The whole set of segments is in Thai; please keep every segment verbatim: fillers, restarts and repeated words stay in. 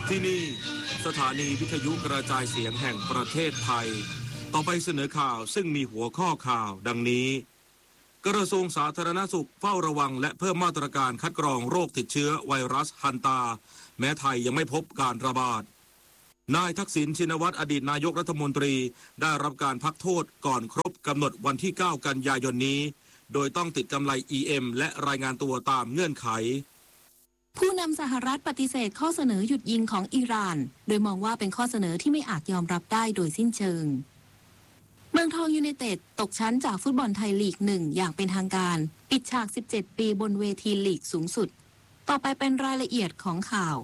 ที่นี่สถานีวิทยุกระจายเสียงแห่งประเทศไทยต่อไปเสนอข่าวซึ่งมีหัวข้อข่าวดังนี้กระทรวงสาธารณสุขเฝ้าระวังและเพิ่มมาตรการคัดกรองโรคติดเชื้อไวรัสฮันตาแม้ไทยยังไม่พบการระบาดนายทักษิณชินวัตรอดีตนายกรัฐมนตรีได้รับการพักโทษก่อนครบกำหนดวันที่เก้ากันยายนนี้โดยต้องติดกำไร อี เอ็ม และรายงานตัวตามเงื่อนไขผู้นำสหรัฐปฏิเสธข้อเสนอหยุดยิงของอิหร่านโดยมองว่าเป็นข้อเสนอที่ไม่อาจยอมรับได้โดยสิ้นเชิงเมืองทองยูไนเต็ดตกชั้นจากฟุตบอลไทยลีกหนึ่งอย่างเป็นทางการปิดฉากสิบเจ็ดปีบนเวทีลีกสูงสุดต่อไปเป็นรายละเอียดของข่าว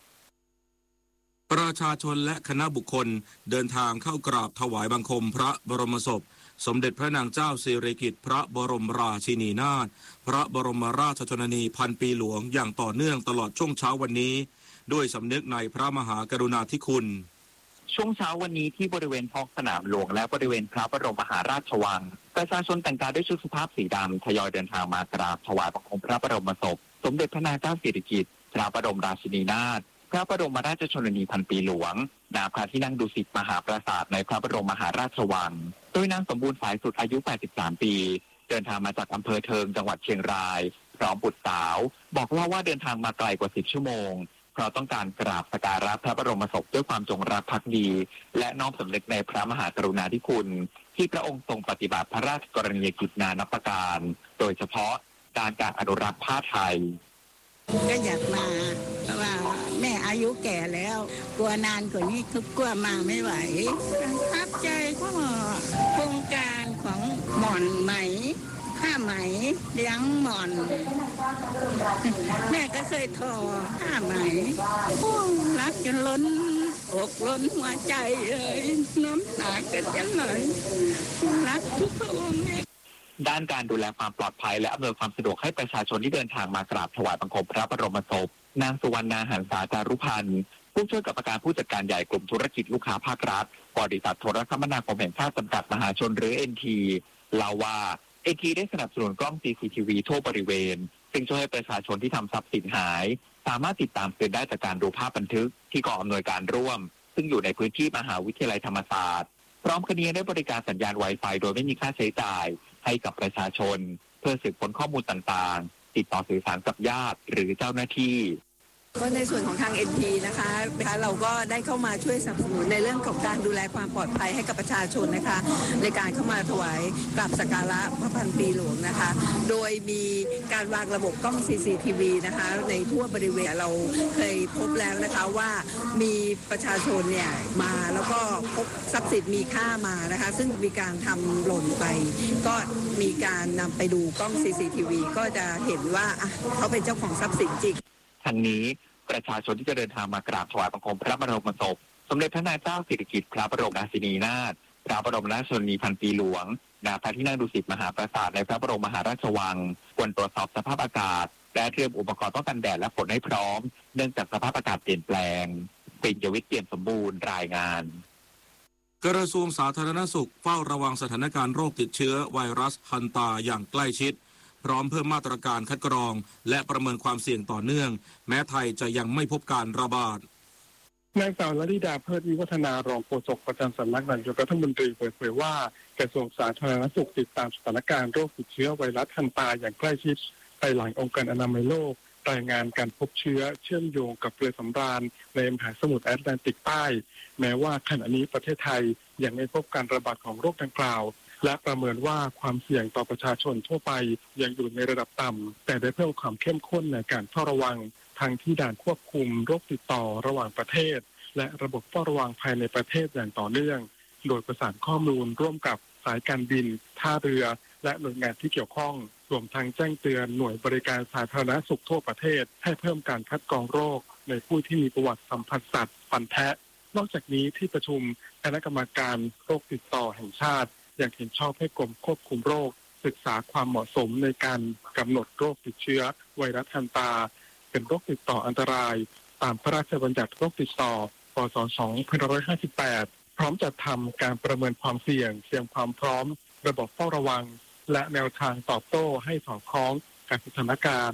ประชาชนและคณะบุคคลเดินทางเข้ากราบถวายบังคมพระบรมศพสมเด็จพระนางเจ้าสิริกิติ์พระบรมราชินีนาถพระบรมราชชนนีพันปีหลวงอย่างต่อเนื่องตลอดช่วงเช้าวันนี้ด้วยสำนึกในพระมหากรุณาธิคุณช่วงเช้าวันนี้ที่บริเวณท้องสนามหลวงและบริเวณพระบรมมหาราชวังประชาชนแต่งกายด้วยชุดสุภาพสีดำทยอยเดินทางมากราบถวายบังคมพระบรมศพสมเด็จพระนางเจ้าสิริกิติ์พระบรมราชินีนาถพระบรมราชชนนีพันปีหลวงณพระที่นั่งดุสิตมหาปราสาทในพระบรมมหาราชวังโดยนางสมบูรณ์สายสุดอายุแปดสิบสามปีเดินทางมาจากอำเภอเทิงจังหวัดเชียงรายพร้อมบุตรสาวบอกเล่าว่าเดินทางมาไกลกว่าสิบชั่วโมงเพราะต้องการกราบสักการะพระบรมศพด้วยความจงรักภักดีและน้อมสำนึกในพระมหากรุณาธิคุณที่พระองค์ทรงปฏิบัติพระราชกรณียกิจนานับประการโดยเฉพาะการการอนุรักษ์ผ้าไทยก็อยากมาเพราะว่าแม่อายุแก่แล้วกลัวนานกว่านี้คือกลัวมาไม่ไหวประทับใจก็โครงการของหม่อนไหมผ้าไหมเลี้ยงหม่อนแม่ก็เคยทอผ้าไหมรักจนล้นอกล้นหัวใจเลยน้ำตาก็จะไหลรักทุกพระองค์ด้านการดูแลความปลอดภัยและอำนวยความสะดวกให้ประชาชนที่เดินทางมากราบถวายบังคมพระบรมศพนางสุวรรณาหันษาจารุพันธ์ผู้ช่วยกรรมการผู้จัดการใหญ่กลุ่มธุรกิจลูกค้าภาครัฐบริษัทโทรคมนาคมแห่งชาติจำกัดมหาชนหรือ เอ็น ที เล่าว่า เอ็น ที ได้สนับสนุนกล้อง ซี ซี ที วี ทั่วบริเวณซึ่งช่วยให้ประชาชนที่ทำทรัพย์สินหายสามารถติดตามเตือนได้จากการดูภาพบันทึกที่กองอำนวยการร่วมซึ่งอยู่ในพื้นที่มหาวิทยาลัยธรรมศาสตร์พร้อมกันนี้ได้บริการสัญญาณ Wi-Fi โดยไม่มีค่าใช้จ่ายให้กับประชาชนเพื่อสืบค้นข้อมูลต่างๆติดต่อสื่อสารกับญาติหรือเจ้าหน้าที่ก็ในส่วนของทาง เอ็น ที นะคะเราก็ได้เข้ามาช่วยสนับสนุนในเรื่องของการดูแลความปลอดภัยให้กับประชาชนนะคะในการเข้ามาถวายกราบสักการะพระพันปีหลวงนะคะโดยมีการวางระบบกล้อง ซี ซี ที วี นะคะในทั่วบริเวณเราเคยพบแล้วนะคะว่ามีประชาชนเนี่ยมาแล้วก็พบทรัพย์สินมีค่ามานะคะซึ่งมีการทำหล่นไปก็มีการนำไปดูกล้อง ซี ซี ที วี ก็จะเห็นว่าเขาเป็นเจ้าของทรัพย์สินจริงทั้งนี้ประชาชนที่จะเดินทางมากราบถวายบังคมพระบรมศพสมเด็จพระนางเจ้าสิริกิติ์พระบรมราชินีนาถพระบรมราชชนนีพันปีหลวงณพระที่นั่งดุสิตมหาปราสาทในพระบรมมหาราชวังควรตรวจสอบสภาพอากาศและเตรียมอุปกรณ์ป้องกันแดดและฝนให้พร้อมเนื่องจากสภาพอากาศเปลี่ยนแปลงปิ่นยวิทย์เปี่ยมสมบูรณ์รายงานกระทรวงสาธารณสุขเฝ้าระวังสถานการณ์โรคติดเชื้อไวรัสฮันตาอย่างใกล้ชิดพร้อมเพิ่มมาตรการคัดกรองและประเมินความเสี่ยงต่อเนื่องแม้ไทยจะยังไม่พบการระบาดนางสาวลลิดาเพิดวิวัฒนารองโฆษกประจำสำนักนายกรัฐมนตรีเปิดเผยว่ากระทรวงสาธารณสุขติดตามสถานการณ์โรคติดเชื้อไวรัสฮันตาอย่างใกล้ชิดภายหลังองค์การอนามัยโลกรายงานการพบเชื้อเชื่อมโยงกับเรือสำราญในมหาสมุทรแอตแลนติกใต้แม้ว่าขณะนี้ประเทศไทยยังไม่พบการระบาดของโรคดังกล่าวและประเมินว่าความเสี่ยงต่อประชาชนทั่วไปยังอยู่ในระดับต่ำแต่ได้เพิ่มความเข้มข้นในการเฝ้าระวังทั้งที่ด่านควบคุมโรคติดต่อระหว่างประเทศและระบบเฝ้าระวังภายในประเทศอย่างต่อเนื่องโดยประสานข้อมูลร่วมกับสายการบินท่าเรือและหน่วยงานที่เกี่ยวข้องรวมทั้งแจ้งเตือนหน่วยบริการสาธารณสุขทั่วประเทศให้เพิ่มการคัดกรองโรคในผู้ที่มีประวัติสัมผัสสัตว์ฟันแทะนอกจากนี้ที่ประชุมคณะกรรมการโรคติดต่อแห่งชาติยังเห็นชอบให้กรมควบคุมโรคศึกษาความเหมาะสมในการกำหนดโรคติดเชื้อไวรัสฮันตาเป็นโรคติดต่ออันตรายตามพระราชบัญญัติโรคติดต่อพ.ศ. สองพันห้าร้อยห้าสิบแปดพร้อมจัดทำการประเมินความเสี่ยงเตรียมความพร้อมระบบเฝ้าระวังและแนวทางตอบโต้ให้สอดคล้องกับสถานการณ์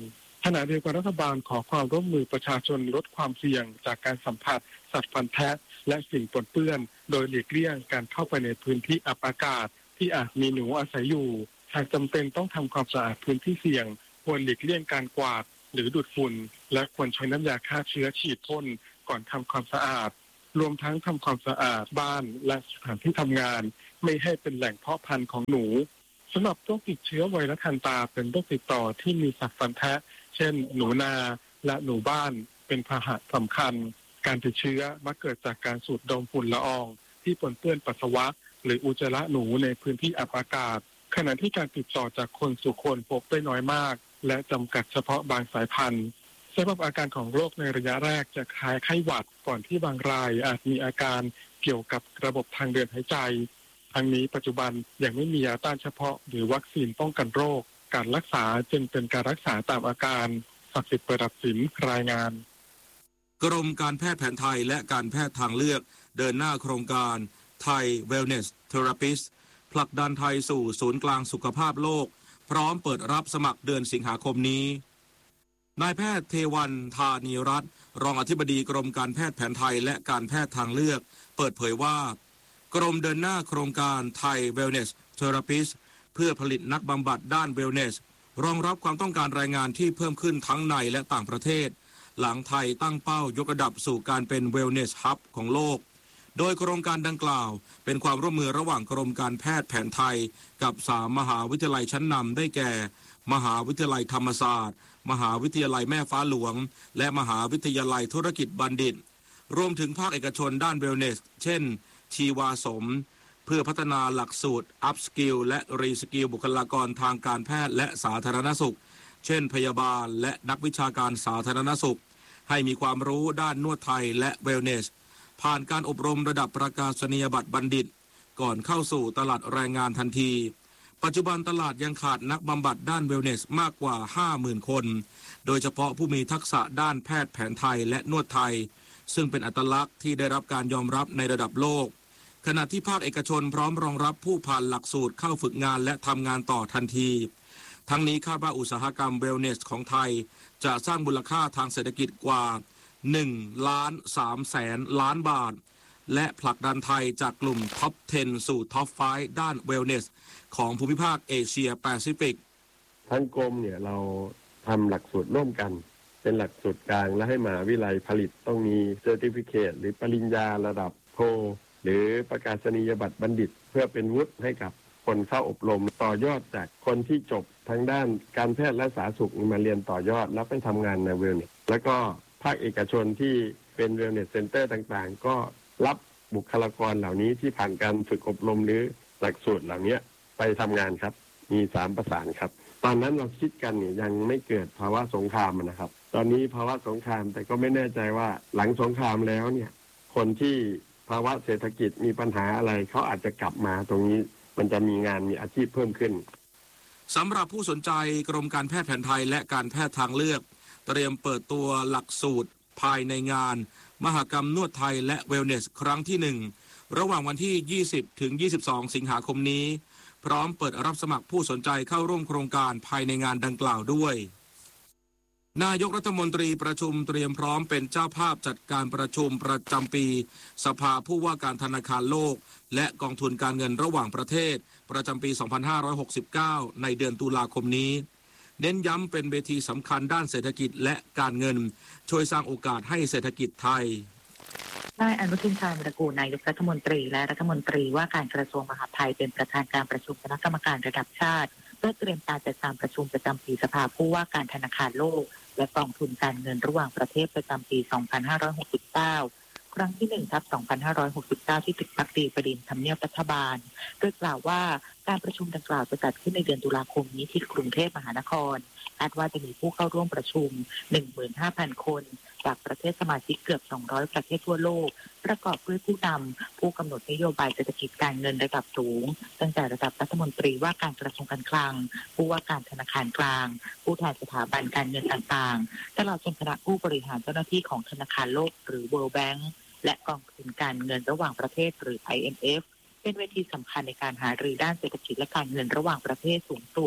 ขณะเดียวกันรัฐบาลขอความร่วมมือประชาชนลดความเสี่ยงจากการสัมผัสสัตว์ฟันแทะและสิ่งปนเปื้อนโดยหลีกเลี่ยงการเข้าไปในพื้นที่อับอากาศที่อาจมีหนูอาศัยอยู่หากจำเป็นต้องทำความสะอาดพื้นที่เสี่ยงควรหลีกเลี่ยงการกวาดหรือดูดฝุ่นและควรใช้น้ำยาฆ่าเชื้อฉีดพ่นก่อนทำความสะอาดรวมทั้งทำความสะอาดบ้านและสถานที่ทำงานไม่ให้เป็นแหล่งเพาะพันธุ์ของหนูสำหรับโรคติดเชื้อไวรัสคันตาเป็นโรคติดต่อที่มีสัตว์ฟันแทะเช่นหนูนาและหนูบ้านเป็นพาหะสำคัญการติดเชื้อมักเกิดจากการสูดดมฝุ่นละอองที่ปนเปื้อนปัสสาวะหรืออุจจาระหนูในพื้นที่อับอากาศขณะที่การติดต่อจากคนสู่คนพบได้น้อยมากและจำกัดเฉพาะบางสายพันธุ์สำหรับอาการของโรคในระยะแรกจะคล้ายไข้หวัดก่อนที่บางรายอาจมีอาการเกี่ยวกับระบบทางเดินหายใจทั้งนี้ปัจจุบันยังไม่มียาต้านเฉพาะหรือวัคซีนป้องกันโรคการรักษาจึงเป็นการรักษาตามอาการศักดิ์สิทธิ์ประดับสินรายงานกรมการแพทย์แผนไทยและการแพทย์ทางเลือกเดินหน้าโครงการไทย Wellness Therapist ผลักดันไทยสู่ศูนย์กลางสุขภาพโลกพร้อมเปิดรับสมัครเดือนสิงหาคมนี้นายแพทย์เทวันธานีรัตน์รองอธิบดีกรมการแพทย์แผนไทยและการแพทย์ทางเลือกเปิดเผยว่ากรมเดินหน้าโครงการไทย Wellness Therapist เพื่อผลิตนักบำบัดด้าน Wellness รองรับความต้องการแรงงานที่เพิ่มขึ้นทั้งในและต่างประเทศหลังไทยตั้งเป้ายกระดับสู่การเป็น Wellness Hub ของโลกโดยโครงการดังกล่าวเป็นความร่วมมือระหว่างกรมการแพทย์แผนไทยกับสามมหาวิทยาลัยชั้นนำได้แก่มหาวิทยาลัยธรรมศาสตร์มหาวิทยาลัยแม่ฟ้าหลวงและมหาวิทยาลัยธุรกิจบัณฑิตรวมถึงภาคเอกชนด้าน Wellness เช่นชีวาสมเพื่อพัฒนาหลักสูตร Up Skill และ Re Skill บุคลากรทางการแพทย์และสาธารณสุขเช่นพยาบาลและนักวิชาการสาธารณสุขให้มีความรู้ด้านนวดไทยและ Wellness ผ่านการอบรมระดับประกาศนียบัตรบัณฑิตก่อนเข้าสู่ตลาดแรงงานทันทีปัจจุบันตลาดยังขาดนักบำบัดด้าน Wellness มากกว่า ห้าหมื่น คนโดยเฉพาะผู้มีทักษะด้านแพทย์แผนไทยและนวดไทยซึ่งเป็นอัตลักษณ์ที่ได้รับการยอมรับในระดับโลกขณะที่ภาคเอกชนพร้อมรองรับผู้ผ่านหลักสูตรเข้าฝึกงานและทำงานต่อทันทีทั้งนี้คาดว่าอุตสาหกรรม Wellness ของไทยจะสร้างมูลค่าทางเศรษฐกิจกว่าหนึ่งล้านสามแสนล้านบาทและผลักดันไทยจากกลุ่มท็อปสิบสู่ท็อปห้าด้าน Wellness ของภูมิภาคเอเชียแปซิฟิกทางกรมเนี่ยเราทำหลักสูตรร่วมกันเป็นหลักสูตรกลางและให้มหาวิทยาลัยผลิตต้องมีเซอร์ติฟิเคตหรือปริญญาระดับโทหรือประกาศนียบัตรบัณฑิตเพื่อเป็นวุฒิให้กับคนเข้าอบรมต่อยอดจากคนที่จบทางด้านการแพทย์และสาธารณสุขมาเรียนต่อยอดแล้วไปทำงานในเวลเนสแล้วก็ภาคเอกชนที่เป็นเวลเนสเซ็นเตอร์ต่างๆก็รับบุคลากรเหล่านี้ที่ผ่านการฝึกอบรมหรือหลักสูตรเหล่านี้ไปทำงานครับมีสามประสานครับตอนนั้นเราคิดกันเนี่ยยังไม่เกิดภาวะสงครามนะครับตอนนี้ภาวะสงครามแต่ก็ไม่แน่ใจว่าหลังสงครามแล้วเนี่ยคนที่ภาวะเศรษฐกิจมีปัญหาอะไรเขาอาจจะกลับมาตรงนี้มันจะมีงานมีอาชีพเพิ่มขึ้นสำหรับผู้สนใจกรมการแพทย์แผนไทยและการแพทย์ทางเลือกเตรียมเปิดตัวหลักสูตรภายในงานมหกรรมนวดไทยและ Wellness ครั้งที่หนึ่งระหว่างวันที่ยี่สิบถึงยี่สิบสองสิงหาคมนี้พร้อมเปิดรับสมัครผู้สนใจเข้าร่วมโครงการภายในงานดังกล่าวด้วยนายกรัฐมนตรีประชุมเตรียมพร้อมเป็นเจ้าภาพจัดการประชุมประจำปีสภาผู้ว่าการธนาคารโลกและกองทุนการเงินระหว่างประเทศประจำปีสองพันห้าร้อยหกสิบเก้าในเดือนตุลาคมนี้เน้นย้ำเป็นเวทีสำคัญด้านเศรษฐกิจและการเงินช่วยสร้างโอกาสให้เศรษฐกิจไทยนายอนุทินชาญวิรากูลนายกรัฐมนตรีและรัฐมนตรีว่าการกระทรวงมหาดไทยเป็นประธานการประชุมคณะกรรมการระดับชาติเพื่อเตรียมการจัดการประชุมประจำปีสภาผู้ว่าการธนาคารโลกและกองทุนการเงินระหว่างประเทศประจำปีสองพันห้าร้อยหกสิบเก้าครั้งที่หนึ่งทับสองพันห้าร้อยหกสิบเก้าที่ตึกพักดีประดิษฐ์ทำเนียบรัฐบาลโดยกล่าวว่าการประชุมดังกล่าวจะจัดขึ้นในเดือนตุลาคมนี้ที่กรุงเทพมหานครคาดว่าจะมีผู้เข้าร่วมประชุม หนึ่งหมื่นห้าพัน คนจากประเทศสมาชิกเกือบสองร้อยประเทศทั่วโลกประกอบด้วยผู้นำผู้กำหนดนโยบายเศรษฐกิจการเงินระดับสูงตั้งแต่ระดับรัฐมนตรีว่าการกระทรวงการคลังผู้ว่าการธนาคารกลางผู้แทนสถาบันการเงินต่างๆตลอดจนคณะผู้บริหารเจ้าหน้าที่ของธนาคารโลกหรือ World Bank และกองทุนการเงินระหว่างประเทศหรือ ไอ เอ็ม เอฟ เป็นเวทีสำคัญในการหารือด้านเศรษฐกิจและการเงินระหว่างประเทศสูงสุด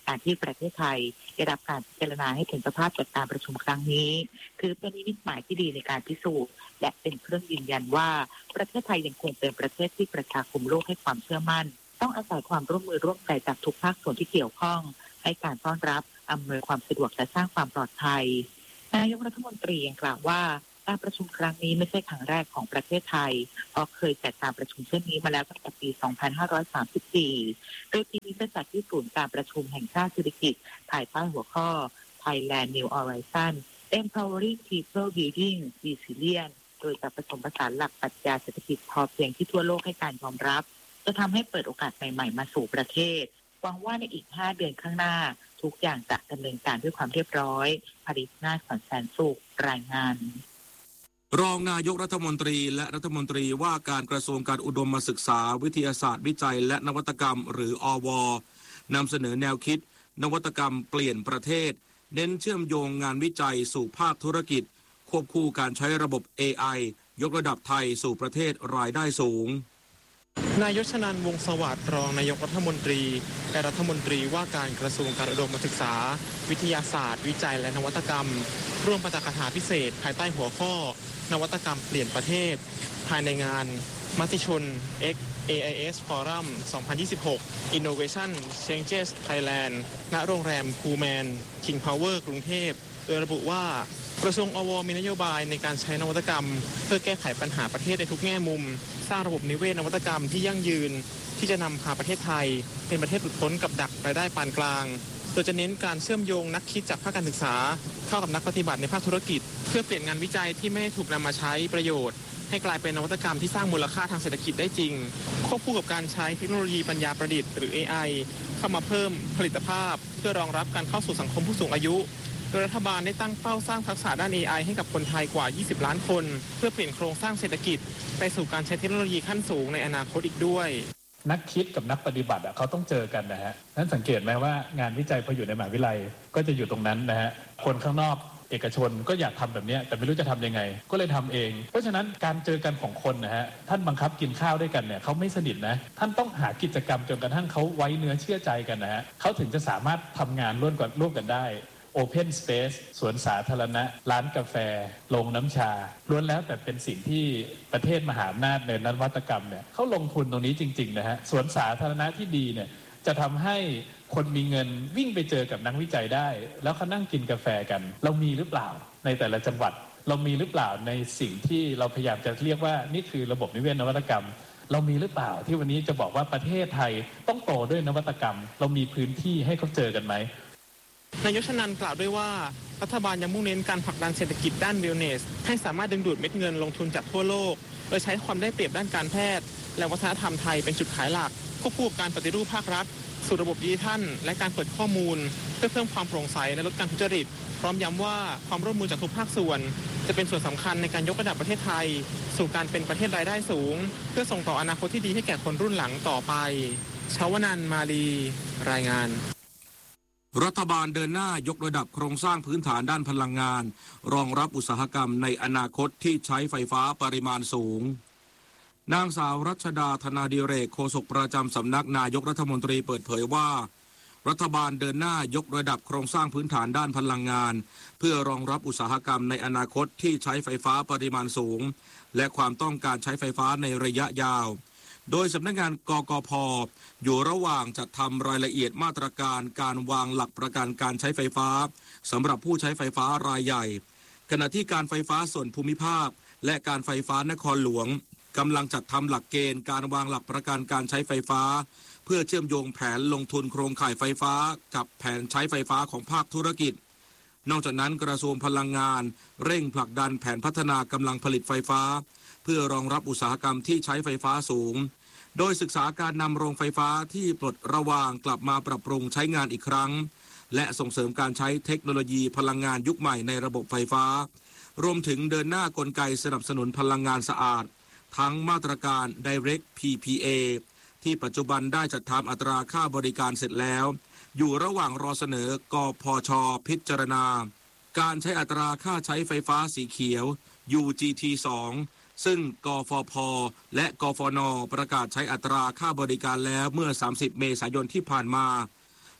การที่ประเทศไทยได้รับการพิจารณาให้ถึงสภาพจัดการประชุมครั้งนี้ถือเป็นนิมิตหมายที่ดีในการพิสูจน์และเป็นเครื่องยืนยันว่าประเทศไทยยังคงเป็นประเทศที่ประชาคมโลกให้ความเชื่อมั่นต้องอาศัยความร่วมมือร่วมใจจากทุกภาคส่วนที่เกี่ยวข้องให้การต้อนรับอำนวยความสะดวกและสร้างความปลอดภัยนายกรัฐมนตรียังกล่าวว่าการประชุมครั้งนี้ไม่ใช่ครั้งแรกของประเทศไทยเพราะเคยจัดการประชุมเช่นนี้มาแล้วตั้งแต่ปี สองพันห้าร้อยสามสิบสี่ โดยปีนี้จะจัดที่ศูนย์การประชุมแห่งชาติเศรษฐกิจภายใต้หัวข้อ Thailand New Horizon Empowering People Building Resilience โดยจะผสมผสานหลักปรัชญาเศรษฐกิจพอเพียงที่ทั่วโลกให้การยอมรับจะทำให้เปิดโอกาสใหม่ๆมาสู่ประเทศหวังว่าในอีกห้าเดือนข้างหน้าทุกอย่างจะดำเนินการด้วยความเรียบร้อยผลิตนาถขวัญแสนสุขรายงานรองนายกรัฐมนตรีและรัฐมนตรีว่าการกระทรวงการอุดมศึกษาวิทยาศาสตร์วิจัยและนวัตกรรมหรืออวนำเสนอแนวคิดนวัตกรรมเปลี่ยนประเทศเน้นเชื่อมโยงงานวิจัยสู่ภาคธุรกิจควบคู่การใช้ระบบ เอ ไอ ยกระดับไทยสู่ประเทศรายได้สูงนายชนันท์ วงศ์สวัสดิ์รองนายกรัฐมนตรีและรัฐมนตรีว่าการกระทรวงการอุดมศึกษาวิทยาศาสตร์วิจัยและนวัตกรรมร่วมปาฐกถาพิเศษภายใต้หัวข้อนวัตกรรมเปลี่ยนประเทศภายในงานมติชน X เอ ไอ เอส Forum สองพันยี่สิบหก Innovation Changes Thailand ณ โรงแรมพูแมน King Power กรุงเทพโดยระบุว่ากระทรวงอวมีนโยบายในการใช้นวัตกรรมเพื่อแก้ไขปัญหาประเทศในทุกแง่มุมสร้างระบบนิเวศนวัตกรรมที่ยั่งยืนที่จะนำพาประเทศไทยเป็นประเทศหลุดพ้นกับดักรายได้ปานกลางโดยจะเน้นการเชื่อมโยงนักคิดจากภาคการศึกษาเข้ากับนักปฏิบัติในภาคธุรกิจเพื่อเปลี่ยนงานวิจัยที่ไม่ถูกนำมาใช้ประโยชน์ให้กลายเป็นนวัตกรรมที่สร้างมูลค่าทางเศรษฐกิจได้จริงควบคู่กับการใช้เทคโนโลยีปัญญาประดิษฐ์หรือ เอ ไอ เข้ามาเพิ่มผลิตภาพเพื่อรองรับการเข้าสู่สังคมผู้สูงอายุโดยรัฐบาลได้ตั้งเป้าสร้างทักษะด้าน เอ ไอ ให้กับคนไทยกว่ายี่สิบล้านคนเพื่อเปลี่ยนโครงสร้างเศรษฐกิจไปสู่การใช้เทคโนโลยีขั้นสูงในอนาคตอีกด้วยนักคิดกับนักปฏิบัติเขาต้องเจอกันนะฮะนั้นสังเกตไหมว่างานวิจัยพออยู่ในมหาวิทยาลัยก็จะอยู่ตรงนั้นนะฮะคนข้างนอกเอกชนก็อยากทำแบบนี้แต่ไม่รู้จะทำยังไงก็เลยทำเองเพราะฉะนั้นการเจอกันของคนนะฮะท่านบังคับกินข้าวด้วยกันเนี่ยเขาไม่สนิทนะท่านต้องหากิจกรรมจนกระทั่งเขาไว้เนื้อเชื่อใจกันนะฮะเขาถึงจะสามารถทำงานร่วมกันร่วมกันได้Open Space สวนสาธารณะร้านกาแฟโรงน้ำชาล้วนแล้วแต่เป็นสิ่งที่ประเทศมหาอำนาจในนวัตกรรมเนี่ยเขาลงทุนตรงนี้จริงๆนะฮะสวนสาธารณะที่ดีเนี่ยจะทำให้คนมีเงินวิ่งไปเจอกับนักวิจัยได้แล้วเขานั่งกินกาแฟกันเรามีหรือเปล่าในแต่ละจังหวัดเรามีหรือเปล่าในสิ่งที่เราพยายามจะเรียกว่านี่คือระบบนิเวศนวัตกรรมเรามีหรือเปล่าที่วันนี้จะบอกว่าประเทศไทยต้องโตด้วยนวัตกรรมเรามีพื้นที่ให้เขาเจอกันไหมนายชนันท์กล่าวด้วยว่ารัฐบาลยังมุ่งเน้นการผลักดันเศรษฐกิจด้านเวลเนสให้สามารถดึงดูดเม็ดเงินลงทุนจากทั่วโลกโดยใช้ความได้เปรียบด้านการแพทย์และวัฒนธรรมไทยเป็นจุดขายหลักควบคู่กับการปฏิรูปภาครัฐสู่ระบบดิจิทัลและการเปิดข้อมูลเพื่อเพิ่มความโปร่งใสและลดการทุจริตพร้อมย้ำว่าความร่วมมือจากทุกภาคส่วนจะเป็นส่วนสำคัญในการยกระดับประเทศไทยสู่การเป็นประเทศรายได้สูงเพื่อส่งต่ออนาคตที่ดีให้แก่คนรุ่นหลังต่อไปชวนันท์มาลีรายงานรัฐบาลเดินหน้ายกระดับโครงสร้างพื้นฐานด้านพลังงานรองรับอุตสาหกรรมในอนาคตที่ใช้ไฟฟ้าปริมาณสูงนางสาวรัชดาธนาดิเรกโฆษกประจำสำนักนายกรัฐมนตรีเปิดเผยว่ารัฐบาลเดินหน้ายกระดับโครงสร้างพื้นฐานด้านพลังงานเพื่อรองรับอุตสาหกรรมในอนาคตที่ใช้ไฟฟ้าปริมาณสูงและความต้องการใช้ไฟฟ้าในระยะยาวโดยสำนักงานกกพ.อยู่ระหว่างจัดทำรายละเอียดมาตรการการวางหลักประกันการใช้ไฟฟ้าสำหรับผู้ใช้ไฟฟ้ารายใหญ่ขณะที่การไฟฟ้าส่วนภูมิภาคและการไฟฟ้านครหลวงกำลังจัดทำหลักเกณฑ์การวางหลักประกันการใช้ไฟฟ้าเพื่อเชื่อมโยงแผนลงทุนโครงข่ายไฟฟ้ากับแผนใช้ไฟฟ้าของภาคธุรกิจนอกจากนั้นกระทรวงพลังงานเร่งผลักดันแผนพัฒนากำลังผลิตไฟฟ้าเพื่อรองรับอุตสาหกรรมที่ใช้ไฟฟ้าสูงโดยศึกษาการนำโรงไฟฟ้าที่ปลดระวางกลับมาปรับปรุงใช้งานอีกครั้งและส่งเสริมการใช้เทคโนโลยีพลังงานยุคใหม่ในระบบไฟฟ้ารวมถึงเดินหน้ากลไกสนับสนุนพลังงานสะอาดทั้งมาตรการ Direct พี พี เอ ที่ปัจจุบันได้จัดทำอัตราค่าบริการเสร็จแล้วอยู่ระหว่างรอเสนอกพช.พิจารณาการใช้อัตราค่าใช้ไฟฟ้าสีเขียว ยู จี ที สองซึ่งกฟผ.และกฟน.ประกาศใช้อัตราค่าบริการแล้วเมื่อสามสิบเมษายนที่ผ่านมา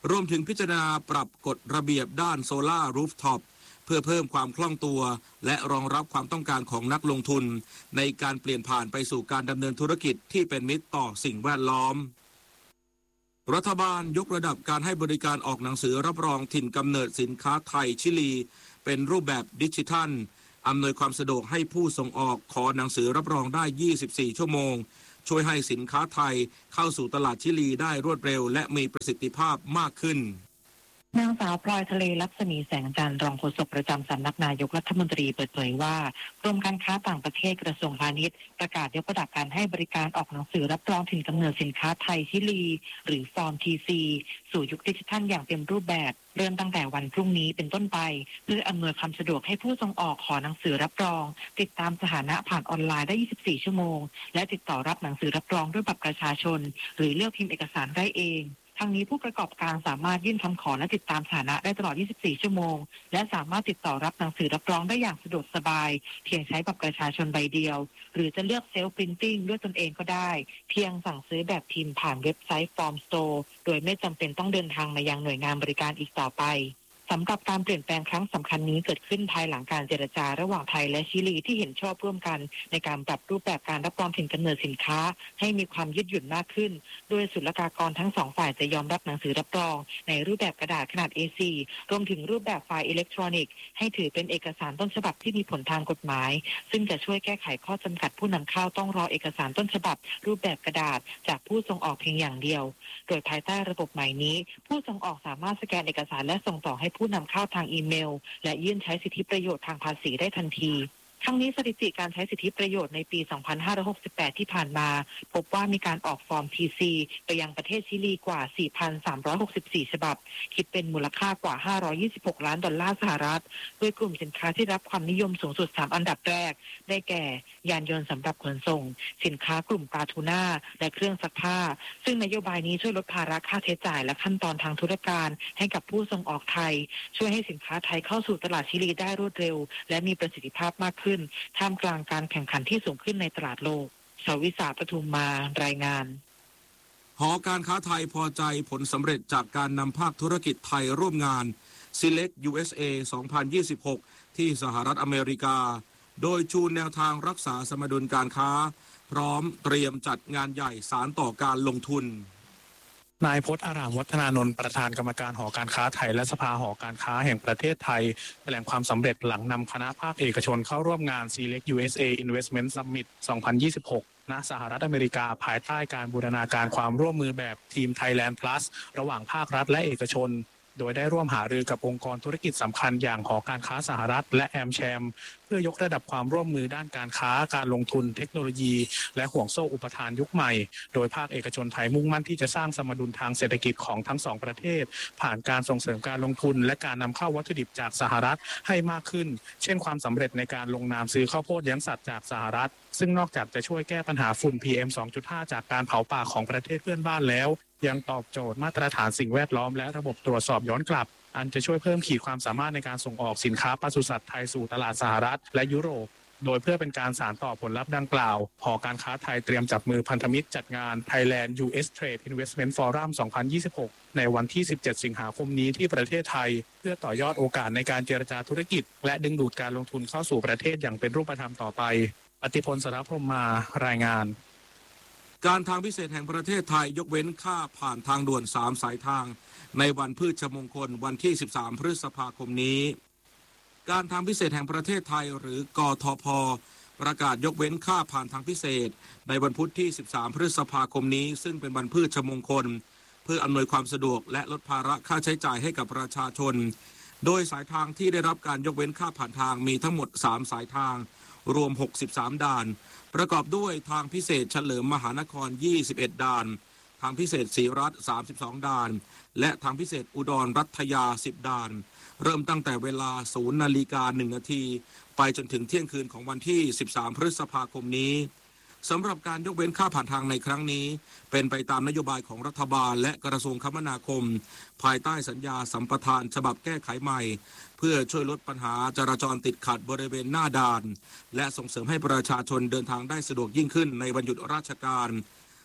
รวมถึงพิจารณาปรับกฎระเบียบด้านโซลาร์รูฟท็อปเพื่อเพิ่มความคล่องตัวและรองรับความต้องการของนักลงทุนในการเปลี่ยนผ่านไปสู่การดำเนินธุรกิจที่เป็นมิตรต่อสิ่งแวดล้อมรัฐบาลยกระดับการให้บริการออกหนังสือรับรองถิ่นกำเนิดสินค้าไทยชิลีเป็นรูปแบบดิจิทัลอำนวยความสะดวกให้ผู้ส่งออกขอหนังสือรับรองได้ยี่สิบสี่ชั่วโมงช่วยให้สินค้าไทยเข้าสู่ตลาดชิลีได้รวดเร็วและมีประสิทธิภาพมากขึ้นนางสาวพลอยทะเลลักษมีแสงจันทร์รองโฆษกประจำสำนักนายกรัฐมนตรีเปิดเผยว่ากรมการค้าต่างประเทศกระทรวงพาณิชย์ประกาศยกระดับการให้บริการออกหนังสือรับรองถิ่นกำเนิดสินค้าไทยชิลีหรือฟอร์ม ที ซี สู่ยุคดิจิทัลอย่างเต็มรูปแบบเริ่มตั้งแต่วันพรุ่งนี้เป็นต้นไปเพื่ออำนวยความสะดวกให้ผู้ส่งออกขอหนังสือรับรองติดตามสถานะผ่านออนไลน์ได้ยี่สิบสี่ชั่วโมงและติดต่อรับหนังสือรับรองด้วยบัตรประชาชนหรือเลือกพิมพ์เอกสารได้เองทั้งนี้ผู้ประกอบการสามารถยื่นคำขอและติดตามสถานะได้ตลอดยี่สิบสี่ชั่วโมงและสามารถติดต่อรับหนังสือรับรองได้อย่างสะดวกสบายเพียงใช้บัตรประชาชนใบเดียวหรือจะเลือกเซลฟ์พรินติ้งด้วยตนเองก็ได้เพียงสั่งซื้อแบบพิมพ์ผ่านเว็บไซต์ Form Store โดยไม่จำเป็นต้องเดินทางมายังหน่วยงานบริการอีกต่อไปสำหรับการเปลี่ยนแปลงครั้งสำคัญนี้เกิดขึ้นภายหลังการเจรจาระหว่างไทยและชิลีที่เห็นชอบร่วมกันในการปรับรูปแบบการรับรองถิ่นกำเนิดสินค้าให้มีความยืดหยุ่นมากขึ้นโดยศุลกากรทั้งสองฝ่ายจะยอมรับหนังสือรับรองในรูปแบบกระดาษขนาด เอ โฟร์ รวมถึงรูปแบบไฟล์อิเล็กทรอนิกส์ให้ถือเป็นเอกสารต้นฉบับที่มีผลทางกฎหมายซึ่งจะช่วยแก้ไขข้อจำกัดผู้นำเข้าต้องรอเอกสารต้นฉบับรูปแบบกระดาษจากผู้ส่งออกเพียงอย่างเดียวโดยภายใต้ระบบใหม่นี้ผู้ส่งออกสามารถสแกนเอกสารและส่งต่อให้ผู้นำเข้าทางอีเมลและยื่นใช้สิทธิประโยชน์ทางภาษีได้ทันทีทั้งนี้สถิติการใช้สิทธิประโยชน์ในปี สองพันห้าร้อยหกสิบแปด ที่ผ่านมาพบว่ามีการออกฟอร์ม ที ซี ไปยังประเทศชิลีกว่า สี่พันสามร้อยหกสิบสี่ ฉบับคิดเป็นมูลค่ากว่าห้าร้อยยี่สิบหกล้านดอลลาร์สหรัฐโดยกลุ่มสินค้าที่รับความนิยมสูงสุดสามอันดับแรกได้แก่ยานยนต์สำหรับขนส่งสินค้ากลุ่มปลาทูน่าและเครื่องซักผ้าซึ่งนโยบายนี้ช่วยลดภาระค่าใช้จ่ายและขั้นตอนทางธุรการให้กับผู้ส่งออกไทยช่วยให้สินค้าไทยเข้าสู่ตลาดชิลีได้รวดเร็วและมีประสิทธิภาพมากขึ้นท่ามกลางการแข่งขันที่สูงขึ้นในตลาดโลกชวิสาปทุมมารายงานหอการค้าไทยพอใจผลสำเร็จจากการนำภาคธุรกิจไทยร่วมงาน Select ยู เอส เอ สองพันยี่สิบหก ที่สหรัฐอเมริกาโดยชูแนวทางรักษาสมดุลการค้าพร้อมเตรียมจัดงานใหญ่สานต่อการลงทุนนายพจน์อารามวัฒนานนท์ประธานกรรมการหอการค้าไทยและสภาหอการค้าแห่งประเทศไทยแถลงความสำเร็จหลังนำคณะภาคเอกชนเข้าร่วมงาน Select ยู เอส เอ Investment Summit สองพันยี่สิบหก ณ สหรัฐอเมริกาภายใต้การบูรณาการความร่วมมือแบบทีม Thailand Plus ระหว่างภาครัฐและเอกชนโดยได้ร่วมหารือกับองค์กรธุรกิจสำคัญอย่างหอการค้าสหรัฐและแอมแชมเพื่อยกระดับความร่วมมือด้านการค้าการลงทุนเทคโนโลยีและห่วงโซ่อุปทานยุคใหม่โดยภาคเอกชนไทยมุ่งมั่นที่จะสร้างสมดุลทางเศรษฐกิจของทั้งสองประเทศผ่านการส่งเสริมการลงทุนและการนำเข้าวัตถุดิบจากสหรัฐให้มากขึ้นเช่นความสำเร็จในการลงนามซื้อข้าวโพดเลี้ยงสัตว์จากสหรัฐซึ่งนอกจากจะช่วยแก้ปัญหาฝุ่น พี เอ็ม สองจุดห้า จากการเผาป่าของประเทศเพื่อนบ้านแล้วยังตอบโจทย์มาตรฐานสิ่งแวดล้อมและระบบตรวจสอบย้อนกลับอันจะช่วยเพิ่มขีดความสามารถในการส่งออกสินค้าปศุสัตว์ไทยสู่ตลาดสหรัฐและยุโรปโดยเพื่อเป็นการสานต่อผลลัพธ์ดังกล่าวหอการค้าไทยเตรียมจับมือพันธมิตรจัดงาน Thailand ยู เอส Trade Investment Forum สองพันยี่สิบหก ในวันที่ สิบเจ็ด สิงหาคมนี้ที่ประเทศไทยเพื่อต่อยอดโอกาสในการเจรจาธุรกิจและดึงดูดการลงทุนเข้าสู่ประเทศอย่างเป็นรูปธรรมต่อไปอติพล สรพรหมมารายงานการทางพิเศษแห่งประเทศไทยยกเว้นค่าผ่านทางด่วนสามสายทางในวันพืชมงคลวันที่สิบสามพฤษภาคมนี้การทางพิเศษแห่งประเทศไทยหรือกทพ.ประกาศยกเว้นค่าผ่านทางพิเศษในวันพุธที่สิบสามพฤษภาคมนี้ซึ่งเป็นวันพืชมงคลเพื่ออำนวยความสะดวกและลดภาระค่าใช้จ่ายให้กับประชาชนโดยสายทางที่ได้รับการยกเว้นค่าผ่านทางมีทั้งหมดสามสายทางรวมหกสิบสามด่านประกอบด้วยทางพิเศษเฉลิมมหานครยี่สิบเอ็ดด่านทางพิเศษศรีรัตน์สามสิบสองด่านและทางพิเศษอุดรรัตยาสิบด่านเริ่มตั้งแต่เวลา ศูนย์นาฬิกาหนึ่งนาทีไปจนถึงเที่ยงคืนของวันที่สิบสามพฤษภาคมนี้สำหรับการยกเว้นค่าผ่านทางในครั้งนี้เป็นไปตามนโยบายของรัฐบาลและกระทรวงคมนาคมภายใต้สัญญาสัมปทานฉบับแก้ไขใหม่เพื่อช่วยลดปัญหาจราจรติดขัดบริเวณหน้าด่านและส่งเสริมให้ประชาชนเดินทางได้สะดวกยิ่งขึ้นในวันหยุดราชการ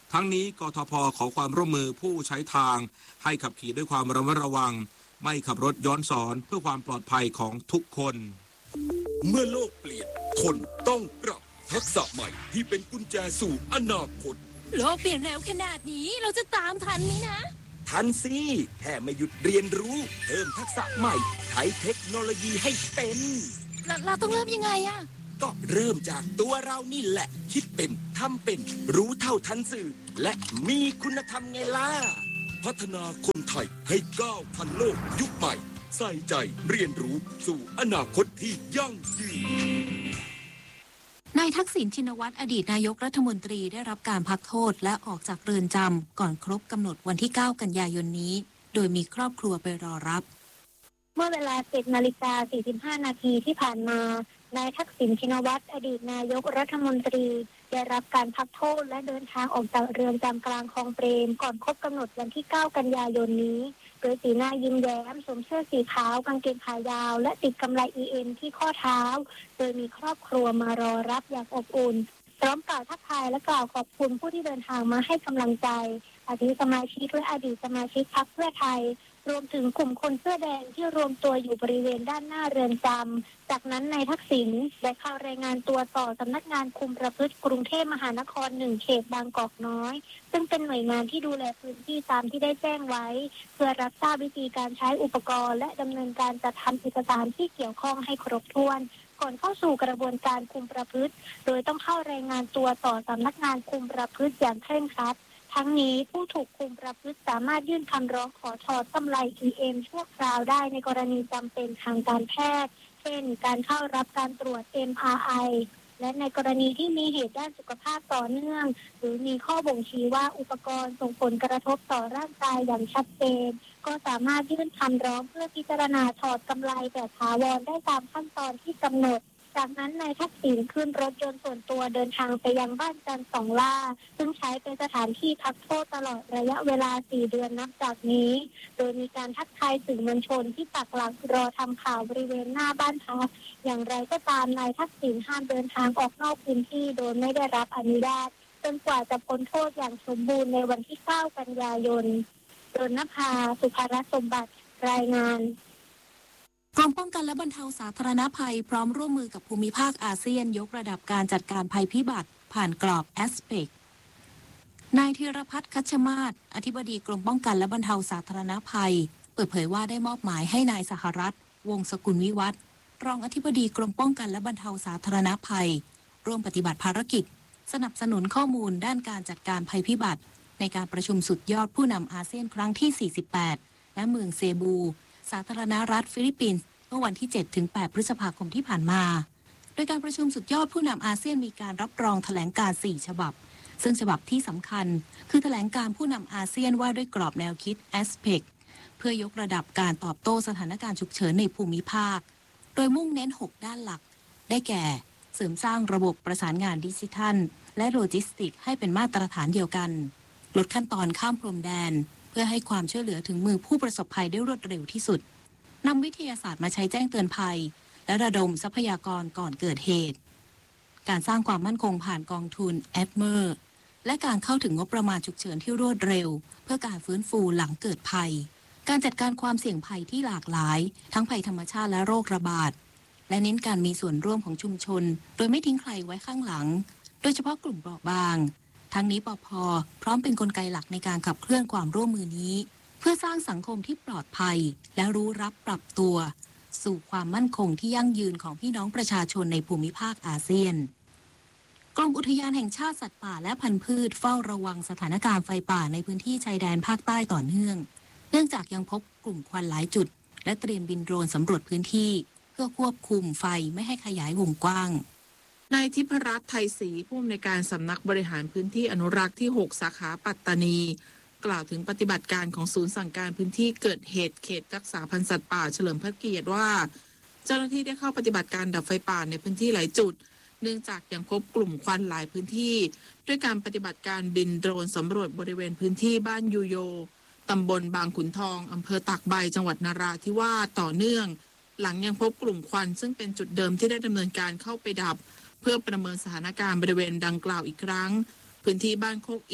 ทั้งนี้กทพ.ขอความร่วมมือผู้ใช้ทางให้ขับขี่ด้วยความระมัดระวังไม่ขับรถย้อนสอนเพื่อความปลอดภัยของทุกคนเมื่อโลกเปลี่ยนคนต้องปรับทักษะใหม่ที่เป็นกุญแจสู่อนาคตโลกเปลี่ยนเร็วขนาดนี้เราจะตามทันไหมนะทันสิแค่ไม่หยุดเรียนรู้เพิ่มทักษะใหม่ใช้เทคโนโลยีให้เป็นเราเราต้องเริ่มยังไงอะก็เริ่มจากตัวเรานี่แหละคิดเป็นทำเป็นรู้เท่าทันสื่อและมีคุณธรรมไงล่ะพัฒนาคนไทยให้ก้าวทันโลกยุคใหม่ใส่ใจเรียนรู้สู่อนาคตที่ยั่งยืนนายทักษิณชินวัตรอดีตนายกรัฐมนตรีได้รับการพักโทษและออกจากเรือนจำก่อนครบกำหนดวันที่เก้ากันยายนนี้โดยมีครอบครัวไปรอรับเมื่อเวลา สิบนาฬิกาสี่สิบห้า นาทีที่ผ่านมานายทักษิณชินวัตรอดีตนายกรัฐมนตรีได้รับการพักโทษและเดินทางออกจากเรือนจำกลางคลองเปรมก่อนครบกำหนดวันที่เก้ากันยายนนี้โดยสีหน้ายิ้มแย้มสวมเสื้อสีขาวกางเกงขายาวและติดกำไล อี เอ็ม ที่ข้อเท้าโดยมีครอบครัวมารอรับอย่างอบอุ่นพร้อมกล่าวทักทายและกล่าวขอบคุณผู้ที่เดินทางมาให้กำลังใจอาทิสมาชิกและอดีตสมาชิกพรรคเพื่อไทยรวมถึงกลุ่มคนเสื้อแดงที่รวมตัวอยู่บริเวณด้านหน้าเรือนจำจากนั้นนายทักษิณได้เข้ารายงานตัวต่อสำนักงานคุมประพฤติกรุงเทพมหานครหนึ่งเขตบางกอกน้อยซึ่งเป็นหน่วยงานที่ดูแลพื้นที่ตามที่ได้แจ้งไว้เพื่อรับทราบวิธีการใช้อุปกรณ์และดำเนินการจัดทำเอกสารที่เกี่ยวข้องให้ครบถ้วนก่อนเข้าสู่กระบวนการคุมประพฤติโดยต้องเข้ารายงานตัวต่อสำนักงานคุมประพฤติอย่างเคร่งครัดทั้งนี้ผู้ถูกคุมประพฤติสามารถยื่นคำร้องขอถอดกำไร อี เอ็ม ชั่วคราวได้ในกรณีจำเป็นทางการแพทย์เช่นการเข้ารับการตรวจ เอ็ม อาร์ ไอ และในกรณีที่มีเหตุด้านสุขภาพต่อเนื่องหรือมีข้อบ่งชี้ว่าอุปกรณ์ส่งผลกระทบต่อร่างกายอย่างชัดเจนก็สามารถยื่นคำร้องเพื่อพิจารณาถอดกำไรแต่ถาวรได้ตามขั้นตอนที่กำหนดจากนั้นนายทักษิณขึ้นรถยนต์ส่วนตัวเดินทางไปยังบ้านจันทร์สองล่าซึ่งใช้เป็นสถานที่พักโทษตลอดระยะเวลาสี่เดือนนับจากนี้โดยมีการทักทายสื่อมวลชนที่ปักหลักรอทำข่าวบริเวณหน้าบ้านพักอย่างไรก็ตามนายทักษิณห้ามเดินทางออกนอกพื้นที่โดยไม่ได้รับอนุญาตจนกว่าจะพ้นโทษอย่างสมบูรณ์ในวันที่เก้ากันยายนดลนภาสุภรสมบัติรายงานกรมป้องกันและบรรเทาสาธารณภัยพร้อมร่วมมือกับภูมิภาคอาเซียนยกระดับการจัดการภัยพิบัติผ่านกรอบ เอส พี อี ซี นายธีรพัฒน์คัชมาศอธิบดีกรมป้องกันและบรรเทาสาธารณภัยเปิดเผยว่าได้มอบหมายให้นายสหรัฐวงศ์สกุลวิวัฒน์รองอธิบดีกรมป้องกันและบรรเทาสาธารณภัยร่วมปฏิบัติภารกิจสนับสนุนข้อมูลด้านการจัดการภัยพิบัติในการประชุมสุดยอดผู้นำอาเซียนครั้งที่สี่สิบแปดณเมืองเซบูสาธารณรัฐฟิลิปปินส์เมื่อวันที่ เจ็ดถึงแปด พฤษภาคมที่ผ่านมาโดยการประชุมสุดยอดผู้นำอาเซียนมีการรับรองแถลงการณ์สี่ฉบับซึ่งฉบับที่สำคัญคือแถลงการผู้นำอาเซียนว่าด้วยกรอบแนวคิด เอส พี อี ซี เพื่อยกระดับการตอบโต้สถานการณ์ฉุกเฉินในภูมิภาคโดยมุ่งเน้นหกด้านหลักได้แก่เสริมสร้างระบบประสานงานดิจิทัลและโลจิสติกส์ให้เป็นมาตรฐานเดียวกันลดขั้นตอนข้ามพรมแดนเพื่อให้ความช่วยเหลือถึงมือผู้ประสบภัยได้รวดเร็วที่สุดนำวิทยาศาสตร์มาใช้แจ้งเตือนภัยและระดมทรัพยากรก่อนเกิดเหตุการสร้างความมั่นคงผ่านกองทุน เอ ดี เอ็ม อี อาร์ และการเข้าถึงงบประมาณฉุกเฉินที่รวดเร็วเพื่อการฟื้นฟูหลังเกิดภัยการจัดการความเสี่ยงภัยที่หลากหลายทั้งภัยธรรมชาติและโรคระบาดและเน้นการมีส่วนร่วมของชุมชนโดยไม่ทิ้งใครไว้ข้างหลังโดยเฉพาะกลุ่มเปราะบางทั้งนี้ปภ.พร้อมเป็นกลไกหลักในการขับเคลื่อนความร่วมมือนี้เพื่อสร้างสังคมที่ปลอดภัยและรู้รับปรับตัวสู่ความมั่นคงที่ยั่งยืนของพี่น้องประชาชนในภูมิภาคอาเซียนกรมอุทยานแห่งชาติสัตว์ป่าและพันธุ์พืชเฝ้าระวังสถานการณ์ไฟป่าในพื้นที่ชายแดนภาคใต้ต่อเนื่องเนื่องจากยังพบกลุ่มควันหลายจุดและเตรียมบินโดรนสำรวจพื้นที่เพื่อควบคุมไฟไม่ให้ขยายวงกว้างนายทิพรัตน์ไทยศรีผู้อำนวยการสำนักบริหารพื้นที่อนุรักษ์ที่หกสาขาปัตตานีกล่าวถึงปฏิบัติการของศูนย์สั่งการพื้นที่เกิดเหตุเขตรักษาพันธุ์สัตว์ป่าเฉลิมพระเกียรติว่าเจ้าหน้าที่ได้เข้าปฏิบัติการดับไฟป่าในพื้นที่หลายจุดเนื่องจากยังพบกลุ่มควันหลายพื้นที่ด้วยการปฏิบัติการบินโดรนสำรวจบริเวณพื้นที่บ้านยูโยตำบลบางขุนทองอำเภอตากใบจังหวัดนราธิวาสต่อเนื่องหลังยังพบกลุ่มควันซึ่งเป็นจุดเดิมที่ได้ดำเนินการเข้าไปดับเพื่อประเมินสถานการณ์บริเวณดังกล่าวอีกครั้งพื้นที่บ้านโคกอิฐ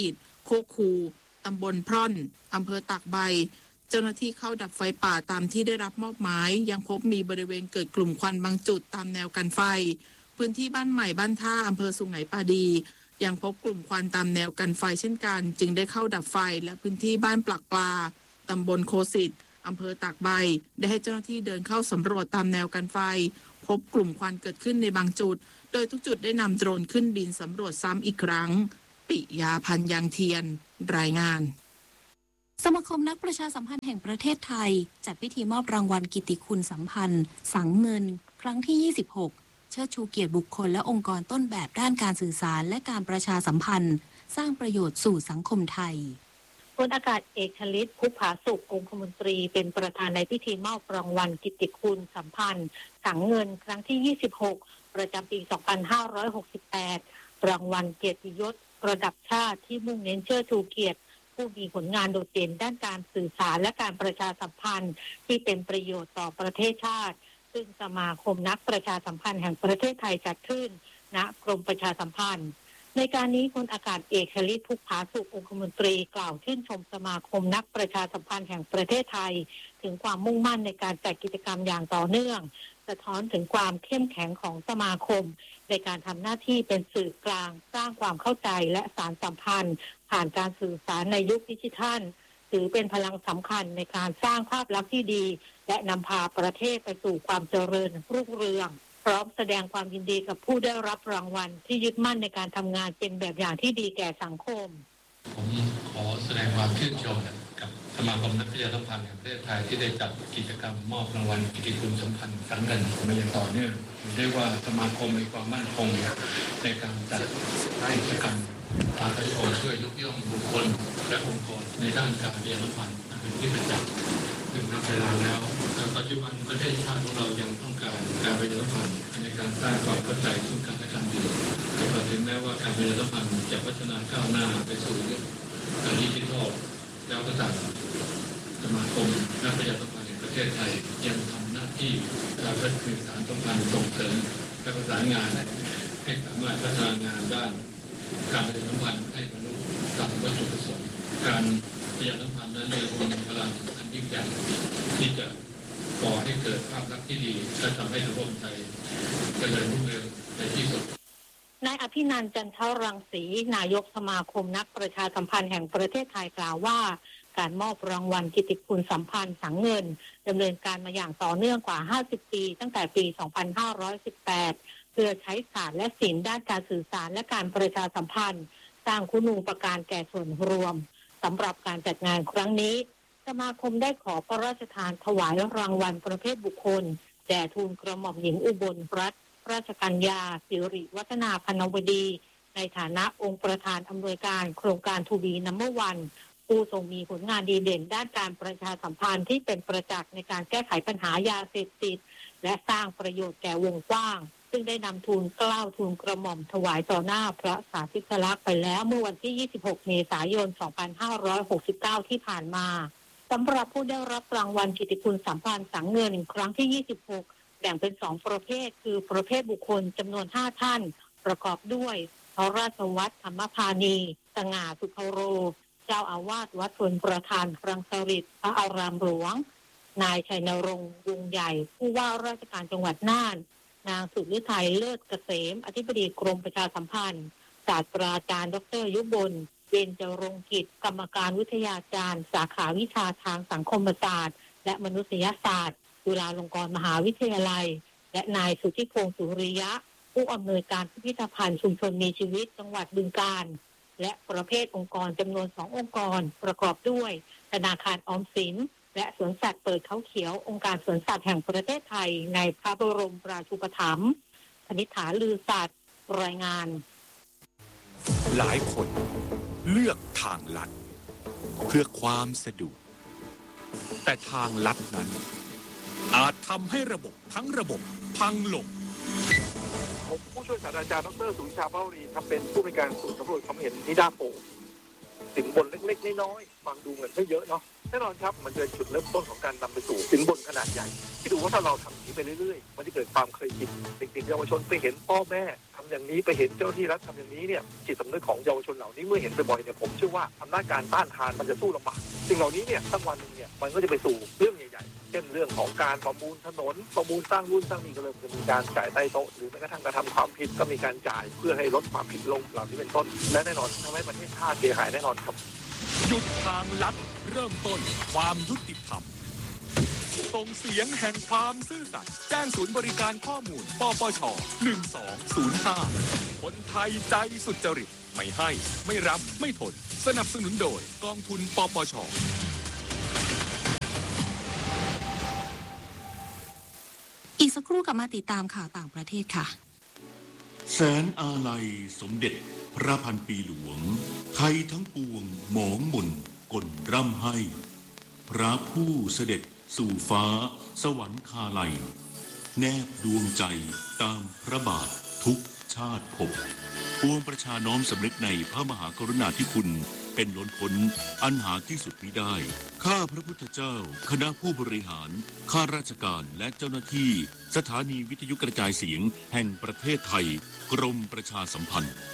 โคกคูตำบลพร่อนอำเภอตากใบเจ้าหน้าที่เข้าดับไฟป่าตามที่ได้รับมอบหมายยังพบมีบริเวณเกิดกลุ่มควันบางจุดตามแนวกันไฟพื้นที่บ้านใหม่บ้านท่าอำเภอสุไหงปาดียังพบกลุ่มควันตามแนวกันไฟเช่นกันจึงได้เข้าดับไฟและพื้นที่บ้านปลักปลาตำบลโคสิตอำเภอตากใบได้ให้เจ้าหน้าที่เดินเข้าสำรวจตามแนวกันไฟพบกลุ่มควันเกิดขึ้นในบางจุดโดยทุกจุดได้นำโดรนขึ้นบินสำรวจซ้ำอีกครั้งปิยาพันธ์ยางเทียนรายงานสมาคมนักประชาสัมพันธ์แห่งประเทศไทยจัดพิธีมอบรางวัลกิตติคุณสัมพันธ์สังเงินครั้งที่ยี่สิบหกเชิดชูเกียรติบุคคลและองค์กรต้นแบบด้านการสื่อสารและการประชาสัมพันธ์สร้างประโยชน์สู่สังคมไทยพลอากาศเอกชลิตพุกผาสุของคมนตรีเป็นประธานในพิธีมอบรางวัลกิตติคุณสัมพันธ์สังเงินครั้งที่ยี่สิบหกประจำปี สองพันห้าร้อยหกสิบแปด รางวัลเกียรติยศระดับชาติที่มุ่งเน้นเชิดชูเกียรติผู้มีผลงานโดดเด่นด้านการสื่อสารและการประชาสัมพันธ์ที่เป็นประโยชน์ต่อประเทศชาติซึ่งสมาคมนักประชาสัมพันธ์แห่งประเทศไทยจัดขึ้นณกรมประชาสัมพันธ์ในการนี้พลอากาศเอกชลิตพุกผาสุองคมนตรีกล่าวชื่นชมสมาคมนักประชาสัมพันธ์แห่งประเทศไทยถึงความมุ่งมั่นในการจัดกิจกรรมอย่างต่อเนื่องสะท้อนถึงความเข้มแข็งของสมาคมในการทำหน้าที่เป็นสื่อกลางสร้างความเข้าใจและสานสัมพันธ์ผ่านการสื่อสารในยุคดิจิทัลถือเป็นพลังสำคัญในการสร้างภาพลักษณ์ที่ดีและนำพาประเทศไปสู่ความเจริญรุ่งเรืองพร้อมแสดงความยินดีกับผู้ได้รับรางวัลที่ยึดมั่นในการทำงานเป็นแบบอย่างที่ดีแก่สังคมผมขอแสดงความชื่นชมกับสมาคมนักประชาสัมพันธ์แห่งประเทศไทยที่ได้จัดกิจกรรมมอบรางวัลกิตติคุณสัมพันธ์สังเงินมาอย่างต่อเนื่องเรียกว่าสมาคมมีความมั่นคงในการจัดกิจกรรมพาประชาชนช่วยยกย่องบุคคลและองค์กรในด้านการประชาสัมพันธ์เป็นที่ประจักษ์ถึงนับเวลาแล้วปัจจุบันประเทศชาติของเรายังต้องการการประชาสัมพันธ์ในการสร้างความเข้าใจซึ่งกันและกันอยู่แต่ถึงแม้ว่าการประชาสัมพันธ์จะพัฒนาก้าวหน้าไปสู่ยุคดิจิทัลแล้วก็ตามสมาคมนักประชาสัมพันธ์แห่งประเทศไทยยังทำหน้าที่การพัฒนาสารสัมพันธ์ส่งเสริมและประสานงานให้สามารถพัฒนางานด้านการประชาสัมพันธ์ให้บรรลุตามวัตถุประสงค์การประชาสัมพันธ์นั้นยังคงมีพลังอันยิ่งใหญ่ที่จะก่อให้เกิดภาพลักษณ์ที่ดีและทำให้สังคมไทยเจริญรุ่งเรืองในที่สุดนายอภินันท์จันทรังสีนายกสมาคมนักประชาสัมพันธ์แห่งประเทศไทยกล่าวว่าการมอบรางวัลกิตติคุณสัมพันธ์สังเงินดำเนินการมาอย่างต่อเนื่องกว่าห้าสิบปีตั้งแต่ปีสองพันห้าร้อยสิบแปดเพื่อใช้ศาสตร์และศิลป์ด้านการสื่อสารและการประชาสัมพันธ์สร้างคุณูปการแก่ส่วนรวมสำหรับการจัดงานครั้งนี้สมาคมได้ขอพระราชทานถวายรางวัลประเภทบุคคลแด่ทูลกระหม่อมหญิงอุบลรัตนราชกัญญาสิริวัฒนาพนวดีในฐานะองค์ประธานอำนวยการโครงการทูบีนัมเบอร์วันผู้ทรงมีผลงานดีเด่นด้านการประชาสัมพันธ์ที่เป็นประจักษ์ในการแก้ไขปัญหายาเสพติดและสร้างประโยชน์แก่วงกว้างซึ่งได้นำทูลเกล้าทูลกระหม่อมถวายต่อหน้าพระสาธิสลักษณ์ไปแล้วเมื่อวันที่ยี่สิบหกเมษายนสองพันห้าร้อยหกสิบเก้าที่ผ่านมาสำหรับผู้ได้รับรางวัลกิตติคุณสัมพันธ์สังเงินครั้งที่ยี่สิบหกแบ่งเป็นสองประเภทคือประเภทบุคคลจำนวนห้าท่านประกอบด้วยพระราชวัตรธรรมพานีสง่าสุขโรเจ้าอาวาสวัดชลประทานรังสฤษฎ์พระอารามหลวงนายชัยนรงค์วงใหญ่ผู้ว่าราชการจังหวัดน่านนางสุฤทัยเลิศเกษมอธิบดีกรมประชาสัมพันธ์ศาสตราจารย์ดรยุบลเบญจรงค์กิจกรรมการวิทยาจารย์สาขาวิชาทางสังคมศาสตร์และมนุษยศาสตร์จุฬาลงกรณ์มหาวิทยาลัยและนายสุทธิพงษ์สุริยะผู้อำนวยการพิพิธภัณฑ์ชุมชนมีชีวิตจังหวัดบึงกาฬและประเภทองค์กรจำนวนสององค์กรประกอบด้วยธนาคารออมสินและสวนสัตว์เปิดเขาเขียวองค์การสวนสัตว์แห่งประเทศไทยในพระบรมราชูปถัมภ์คณิษฐาลือสัตว์รายงานหลายคนเลือกทางลัดเพื่อความสะดวกแต่ทางลัดนั้นอาจทำให้ระบบทั้งระบบพังลงผมผู้ช่วยศาสตราจารย์ดรสุริชาภาวรีครับเป็นผู้ในการศูนย์สำรวจความเห็นนิดาโพสิ่งบนเล็กๆน้อยๆฟังดูเงินไม่เยอะเนาะแน่นอนครับมันจะเป็นจุดเริ่มต้นของการนำไปสู่สินบนขนาดใหญ่ที่ดูว่าถ้าเราทำอย่างนี้ไปเรื่อยๆมันจะเกิดความเคยชินเด็กๆเยาวชนไปเห็นพ่อแม่ทำอย่างนี้ไปเห็นเจ้าหน้าที่รัฐทำอย่างนี้เนี่ยจิตสำนึกของเยาวชนเหล่านี้เมื่อเห็นบ่อยๆเนี่ยผมเชื่อว่าอำนาจการต้านทานมันจะสู้ลำบากสิ่งเหล่านี้เนี่ยสักวันนึงเนี่ยมันก็จะไปสู่เรื่องใหญ่ๆเช่นเรื่องของการประมูลถนนประมูลสร้างรุ่นสร้างนี้ก็เริ่มจะมีการจ่ายใต้โต๊ะหรือแม้กระทั่งกระทำความผิดก็มีการจ่ายเพื่อให้ลดความผิดลงเหล่านี้เป็นต้นและแน่นอนทำให้ประเทศชาติเสียหายแน่นอนครับหยุดทางลัดเริ่มต้นความยุติธรรมส่งเสียงแห่งความซื่อสัตย์แจ้งศูนย์บริการข้อมูลปปชหนึ่งสองศูนย์ห้าคนไทยใจสุจริตไม่ให้ไม่รับไม่ทนสนับสนุนโดยกองทุนปปชอีกสักครู่กลับมาติดตามข่าวต่างประเทศค่ะแสนอาลัยสมเด็จพระพันปีหลวงไทยทั้งปวงหมองหม่นกลร่ำให้พระผู้เสด็จสู่ฟ้าสวรรคาลัยแนบดวงใจตามพระบาททุกชาติภพปวงประชาน้อมสำนึกในพระมหากรุณาธิคุณเป็นล้นพ้นอันหาที่สุดมิได้ข้าพระพุทธเจ้าคณะผู้บริหารข้าราชการและเจ้าหน้าที่สถานีวิทยุกระจายเสียงแห่งประเทศไทยกรมประชาสัมพันธ์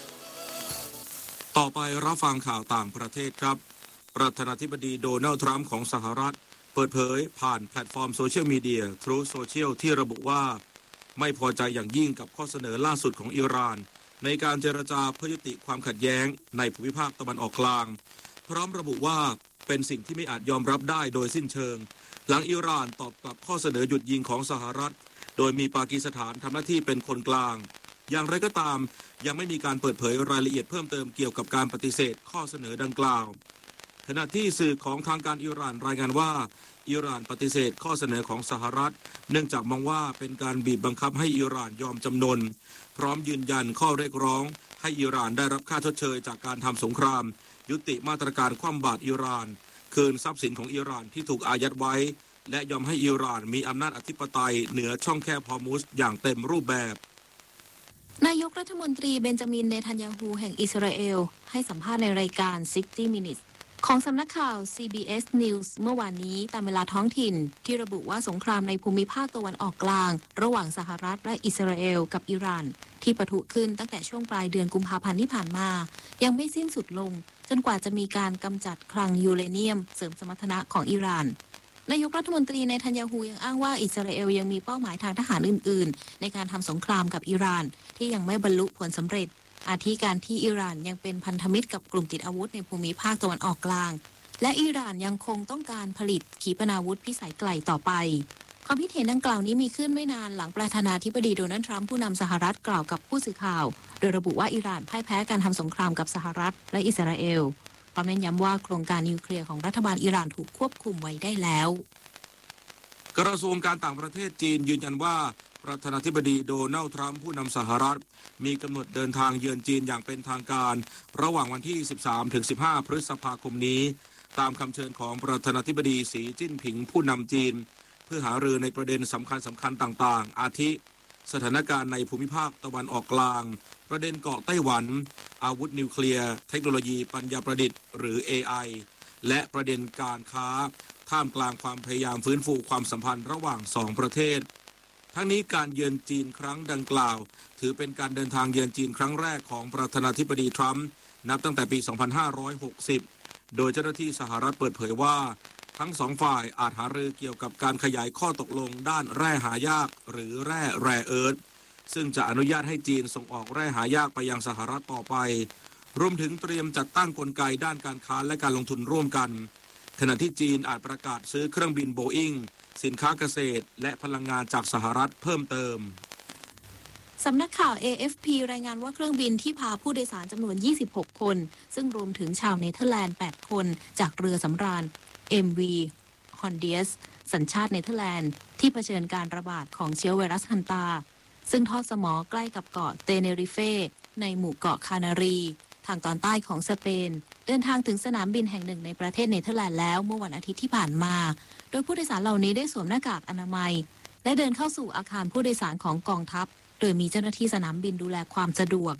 ต่อไปรับฟังข่าวต่างประเทศครับประธานาธิบดีโดนัลด์ทรัมป์ของสหรัฐเปิดเผยผ่านแพลตฟอร์มโซเชียลมีเดีย Truth Social ที่ระบุว่าไม่พอใจอย่างยิ่งกับข้อเสนอล่าสุดของอิหร่านในการเจรจาเพื่อยุติความขัดแย้งในภูมิภาคตะวันออกกลางพร้อมระบุว่าเป็นสิ่งที่ไม่อาจยอมรับได้โดยสิ้นเชิงหลังอิหร่านตอบกลับข้อเสนอหยุดยิงของสหรัฐโดยมีปากีสถานทำหน้าที่เป็นคนกลางอย่างไรก็ตามยังไม่มีการเปิดเผยรายละเอียดเพิ่มเติมเกี่ยวกับการปฏิเสธข้อเสนอดังกล่าวขณะที่สื่อของทางการอิหร่านรายงานว่าอิหร่านปฏิเสธข้อเสนอของสหรัฐเนื่องจากมองว่าเป็นการบีบบังคับให้อิหร่านยอมจำนนพร้อมยืนยันข้อเรียกร้องให้อิหร่านได้รับค่าชดเชยจากการทำสงครามยุติมาตรการคว่ำบาตรอิหร่านคืนทรัพย์สินของอิหร่านที่ถูกอายัดไว้และยอมให้อิหร่านมีอำนาจอธิปไตยเหนือช่องแคบฮอร์มุซอย่างเต็มรูปแบบนายกรัฐมนตรีเบนจามินเนทันยาฮูแห่งอิสราเอลให้สัมภาษณ์ในรายการ ซิกตี้ มินิทส์ ของสำนักข่าว ซี บี เอส News เมื่อวานนี้ตามเวลาท้องถิ่นที่ระบุว่าสงครามในภูมิภาคตะวันออกกลางระหว่างสหรัฐและอิสราเอลกับอิหร่านที่ปะทุขึ้นตั้งแต่ช่วงปลายเดือนกุมภาพันธ์ที่ผ่านมายังไม่สิ้นสุดลงจนกว่าจะมีการกำจัดคลังยูเรเนียมเสริมสมรรถนะของอิหร่านนายกรัฐมนตรีเนทันยาฮูยังอ้างว่าอิสราเอลยังมีเป้าหมายทางทหารอื่นๆในการทำสงครามกับอิหร่านที่ยังไม่บรรลุผลสำเร็จอาทิการที่อิหร่านยังเป็นพันธมิตรกับกลุ่มติดอาวุธในภูมิภาคตะวันออกกลางและอิหร่านยังคงต้องการผลิตขีปนาวุธพิสัยไกลต่อไปความคิดเห็นดังกล่าวนี้มีขึ้นไม่นานหลังประธานาธิบดีโดนัลด์ทรัมป์ผู้นำสหรัฐกล่าวกับผู้สื่อข่าวโดยระบุว่าอิหร่านพ่ายแพ้การทำสงครามกับสหรัฐและอิสราเอลพร้อมเน้นย้ำว่าโครงการนิวเคลียร์ของรัฐบาลอิหร่านถูกควบคุมไว้ได้แล้วกระทรวงการต่างประเทศจีนยืนยันว่าประธานาธิบดีโดนัลด์ทรัมป์ผู้นำสหรัฐมีกำหนดเดินทางเยือนจีนอย่างเป็นทางการระหว่างวันที่ สิบสามถึงสิบห้า พฤษภาคมนี้ตามคำเชิญของประธานาธิบดีสีจิ้นผิงผู้นำจีนเพื่อหารือในประเด็นสำคัญสำคัญต่างๆอาทิสถานการณ์ในภูมิภาคตะวันออกกลางประเด็นเกาะไต้หวันอาวุธนิวเคลียร์เทคโนโลยีปัญญาประดิษฐ์หรือ เอ ไอ และประเด็นการค้าท่ามกลางความพยายามฟื้นฟูความสัมพันธ์ระหว่างสองประเทศทั้งนี้การเยือนจีนครั้งดังกล่าวถือเป็นการเดินทางเยือนจีนครั้งแรกของประธานาธิบดีทรัมป์นับตั้งแต่ปี สองพันห้าร้อยหกสิบ โดยเจ้าหน้าที่สหรัฐเปิดเผยว่าทั้งสองฝ่ายอาจหารือเกี่ยวกับการขยายข้อตกลงด้านแร่หายากหรือแร่แรเอิร์ธซึ่งจะอนุญาตให้จีนส่งออกแร่หายากไปยังสหรัฐต่อไปรวมถึงเตรียมจัดตั้งกลไกด้านการค้าและการลงทุนร่วมกันขณะที่จีนอาจประกาศซื้อเครื่องบินโบอิ้งสินค้าเกษตรและพลังงานจากสหรัฐเพิ่มเติมสำนักข่าว เอ เอฟ พี รายงานว่าเครื่องบินที่พาผู้โดยสารจำนวนยี่สิบหกคนซึ่งรวมถึงชาวเนเธอร์แลนด์แปดคนจากเรือสำราญ เอ็ม วี Hondius สัญชาติเนเธอร์แลนด์ที่เผชิญการระบาดของเชื้อไวรัสฮันตาซึ่งทอดสมอใกล้กับเกาะเตเนริเฟในหมู่เกาะคานารีทางตอนใต้ของสเปนเดินทางถึงสนามบินแห่งหนึ่งในประเทศเนเธอร์แลนด์แล้วเมื่อวันอาทิตย์ที่ผ่านมาโดยผู้โดยสารเหล่านี้ได้สวมหน้ากากอนามัยและเดินเข้าสู่อาคารผู้โดยสารของกองทัพโดยมีเจ้าหน้าที่สนามบินดูแลความสะดวก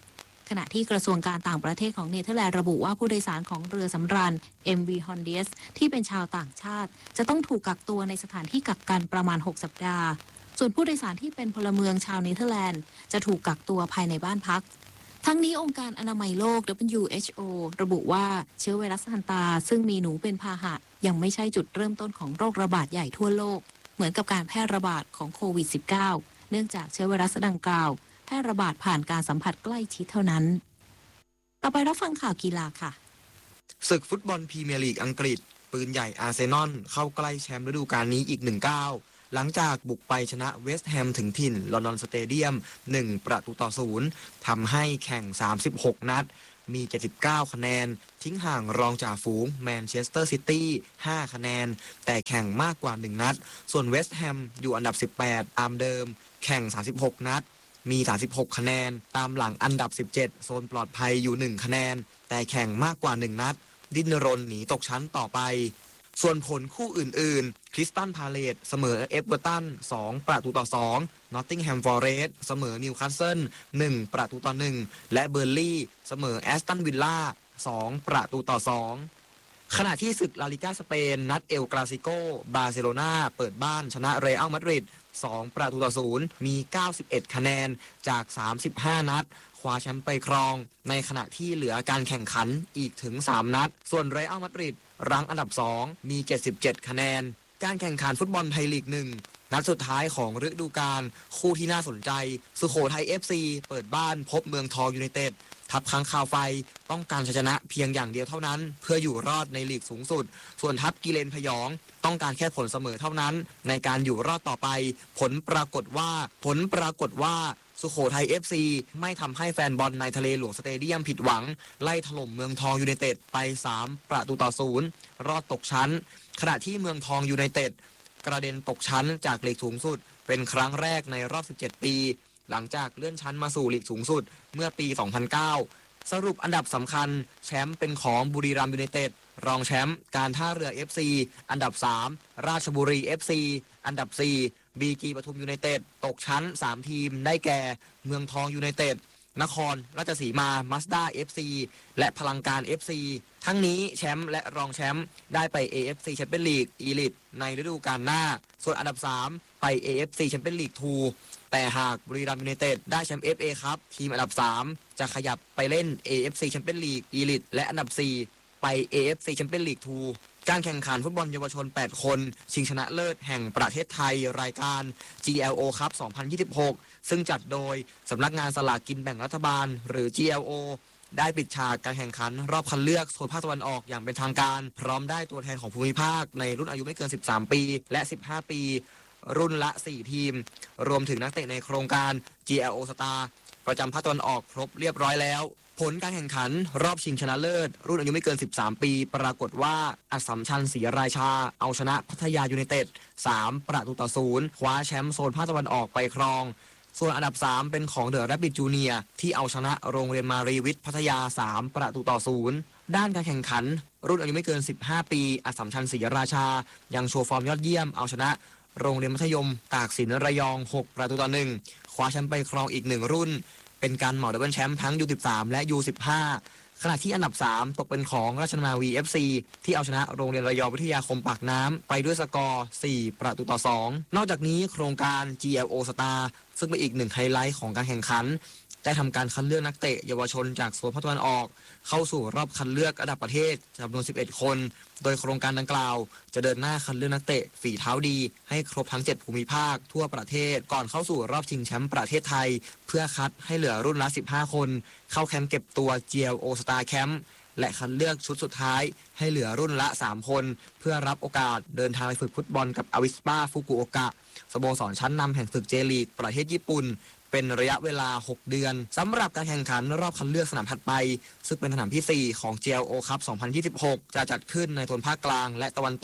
ขณะที่กระทรวงการต่างประเทศของเนเธอร์แลนด์ระบุว่าผู้โดยสารของเรือสำราญ เอ็ม วี Hondius ที่เป็นชาวต่างชาติจะต้องถูกกักตัวในสถานที่กักกันประมาณหกสัปดาห์ส่วนผู้โดยสารที่เป็นพลเมืองชาวเนเธอร์แลนด์จะถูกกักตัวภายในบ้านพักทั้งนี้องค์การอนามัยโลก ดับเบิลยู เอช โอ ระบุว่าเชื้อไวรัสฮันตาซึ่งมีหนูเป็นพาหะยังไม่ใช่จุดเริ่มต้นของโรคระบาดใหญ่ทั่วโลกเหมือนกับการแพร่ระบาดของโควิด สิบเก้า เนื่องจากเชื้อไวรัสดังกล่าวแพร่ระบาดผ่านการสัมผัสใกล้ชิดเท่านั้นต่อไปรับฟังข่าวกีฬาค่ะศึกฟุตบอลพรีเมียร์ลีกอังกฤษปืนใหญ่อาร์เซนอลเข้าใกล้แชมป์ฤดูกาลนี้อีกหนึ่งก้าวหลังจากบุกไปชนะเวสต์แฮมถึงถิ่นลอนดอนสเตเดียมหนึ่งประตูต่อศูนย์ทำให้แข่งสามสิบหกนัดมีเจ็ดสิบเก้าคะแนนทิ้งห่างรองจ่าฝูงแมนเชสเตอร์ซิตี้ห้าคะแนนแต่แข่งมากกว่าหนึ่งนัดส่วนเวสต์แฮมอยู่อันดับสิบแปดตามเดิมแข่งสามสิบหกนัดมีสามสิบหกคะแนนตามหลังอันดับสิบเจ็ดโซนปลอดภัยอยู่หนึ่งคะแนนแต่แข่งมากกว่าหนึ่งนัดดิ้นรนหนีตกชั้นต่อไปส่วนผลคู่อื่นๆคริสตัลพาเลซเสมอเอเวอร์ตันสองประตูต่อสองนอตติงแฮมฟอเรสต์เสมอนิวคาสเซิลหนึ่งประตูต่อหนึ่งและเบอร์ลี่เสมอแอสตันวิลล่าสองประตูต่อสองขณะที่ศึกลาลิก้าสเปนนัดเอลคลาซิโกบาร์เซโลนาเปิดบ้านชนะเรอัลมาดริดสองประตูต่อศูนย์มีเก้าสิบเอ็ดคะแนนจากสามสิบห้านัดคว้าแชมป์ไปครองในขณะที่เหลือการแข่งขันอีกถึงสามนัดส่วนเรอัลมาดริดรั้งอันดับสองมีเจ็ดสิบเจ็ดคะแนนการแข่งขันฟุตบอลไทยลีกหนึ่งนัดสุดท้ายของฤดูกาลคู่ที่น่าสนใจสุโขทัย เอฟ ซี เปิดบ้านพบเมืองทองยูไนเต็ดทัพค้างคาวไฟต้องการชัยชนะเพียงอย่างเดียวเท่านั้นเพื่ออยู่รอดในลีกสูงสุดส่วนทัพกิเลนพยองต้องการแค่ผลเสมอเท่านั้นในการอยู่รอดต่อไปผลปรากฏว่าผลปรากฏว่าสุโขทัย เอฟ ซี ไม่ทำให้แฟนบอลในทะเลหลวงสเตเดียมผิดหวังไล่ถล่มเมืองทองยูไนเต็ดไปสามประตูต่อศูนย์รอดตกชั้นขณะที่เมืองทองยูไนเต็ดกระเด็นตกชั้นจากลีกสูงสุดเป็นครั้งแรกในรอบสิบเจ็ดปีหลังจากเลื่อนชั้นมาสู่ลีกสูงสุดเมื่อปีสองพันเก้าสรุปอันดับสำคัญแชมป์เป็นของบุรีรัมย์ยูไนเต็ดรองแชมป์การท่าเรือ เอฟ ซี อันดับสามราชบุรี เอฟ ซี อันดับสี่บีจีปทุมยูไนเต็ดตกชั้นสามทีมได้แก่เมืองทองยูไนเต็ดนครราชสีมามัสด้า เอฟ ซี และพลังการ เอฟ ซี ทั้งนี้แชมป์และรองแชมป์ได้ไป เอ เอฟ ซี Champions League Elite ในฤดูกาลหน้าส่วนอันดับสามไป เอ เอฟ ซี Champions League ทู แต่หากบุรีรัมย์ยูไนเต็ดได้แชมป์ เอฟ เอ ครับทีมอันดับสามจะขยับไปเล่น เอ เอฟ ซี Champions League Elite และอันดับสี่ไป เอ เอฟ ซี Champions League ทูการแข่งขันฟุตบอลเยาวชนแปดคนชิงชนะเลิศแห่งประเทศไทยรายการ จี แอล โอ ครับ สองพันยี่สิบหกซึ่งจัดโดยสำนักงานสลากกินแบ่งรัฐบาลหรือ จี แอล โอ ได้ปิดฉากการแข่งขันรอบคัดเลือกโซนภาคตะวันออกอย่างเป็นทางการพร้อมได้ตัวแทนของภูมิภาคในรุ่นอายุไม่เกินสิบสามปีและสิบห้าปีรุ่นละสี่ทีมรวมถึงนักเตะในโครงการ จี แอล โอ Star ประจำภาคตะวันออกครบเรียบร้อยแล้วผลการแข่งขันรอบชิงชนะเลิศรุ่นอายุไม่เกินสิบสามปีปรากฏว่าอัสสัมชัญศรีราชาเอาชนะพัทยายูไนเต็ดสามประตูต่อศูนย์คว้าแชมป์โซนภาคตะวันออกไปครองส่วนอันดับสามเป็นของเดอะแรปปิดจูเนียร์ที่เอาชนะโรงเรียนมารีวิทย์พัทยาสามประตูต่อศูนย์ด้านการแข่งขันรุ่นอายุไม่เกินสิบห้าปีอัสสัมชัญศรีราชายังโชว์ฟอร์มยอดเยี่ยมเอาชนะโรงเรียนมัธยมตากสินระยองหกประตูต่อหนึ่งคว้าแชมป์ไปครองอีกหนึ่งรุ่นเป็นการเหมาดับเบิลแชมป์ทั้ง ยู สิบสาม และ ยู สิบห้า ขณะที่อันดับสามตกเป็นของราชนาวี เอฟ ซี ที่เอาชนะโรงเรียนระยองวิทยาคมปากน้ำไปด้วยสกอร์สี่ประตูต่อสองนอกจากนี้โครงการ จี แอล โอ Star ซึ่งเป็นอีกหนึ่งไฮไลท์ของการแข่งขันได้ทำการคัดเลือกนักเตะเยาวชนจากโซนภาคตะวันออกเข้าสู่รอบคัดเลือกระดับประเทศจำนวนสิบเอ็ดคนโดยโครงการดังกล่าวจะเดินหน้าคัดเลือกนักเตะฝีเท้าดีให้ครบทั้งเจ็ดภูมิภาคทั่วประเทศก่อนเข้าสู่รอบชิงแชมป์ประเทศไทยเพื่อคัดให้เหลือรุ่นละสิบห้าคนเข้าแคมป์เก็บตัว จี แอล โอ Star Camp และคัดเลือกชุดสุดท้ายให้เหลือรุ่นละสามคนเพื่อรับโอกาสเดินทางไปฝึกฟุตบอลกับอวิสปาฟุกุโอกะสโมสรชั้นนำแห่งศึกเจลีกประเทศญี่ปุ่นเป็นระยะเวลาหกเดือนสำหรับการแข่งขันรอบคัดเลือกสนามถัดไปซึ่งเป็นสนามที่สี่ของ จี แอล โอ ครับ สองพันยี่สิบหกจะจัดขึ้นในโซนภาคกลางและตะวันตก